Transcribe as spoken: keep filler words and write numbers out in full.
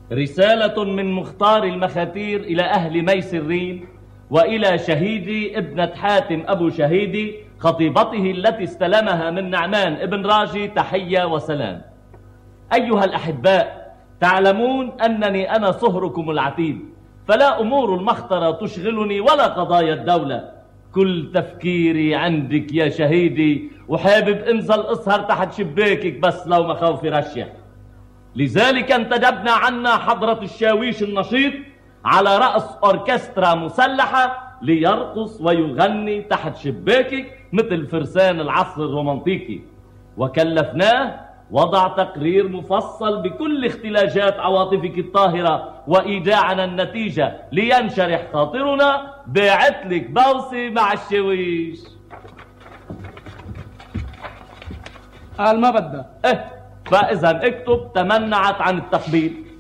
رسالة من مختار المخاتير إلى أهل ميسرين وإلى شهيدي ابنة حاتم أبو شهيدي خطيبته التي استلمها من نعمان ابن راجي، تحية وسلام. أيها الأحباء، تعلمون أنني أنا صهركم العتيد، فلا أمور المخطرة تشغلني ولا قضايا الدولة، كل تفكيري عندك يا شهيدي، وحابب انزل اسهر تحت شباكك بس لو مخاوفي رشح. لذلك انتدبنا عنا حضرة الشاويش النشيط على رأس أوركسترا مسلحة ليرقص ويغني تحت شباكك مثل فرسان العصر الرومانتيكي، وكلفناه وضع تقرير مفصل بكل اختلاجات عواطفك الطاهرة وإيداعنا النتيجة لينشرح خاطرنا. باعتلك بوسي مع الشاويش. قال ما بدها. اه فإذا اكتب تمنعت عن التقبيل.